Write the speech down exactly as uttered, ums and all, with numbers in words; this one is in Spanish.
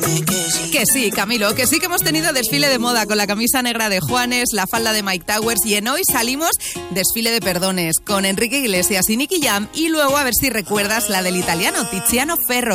Que sí, Camilo, que sí que hemos tenido desfile de moda con la camisa negra de Juanes, la falda de Mike Towers y en Hoy Salimos desfile de perdones con Enrique Iglesias y Nicky Jam y luego a ver si recuerdas la del italiano Tiziano Ferro.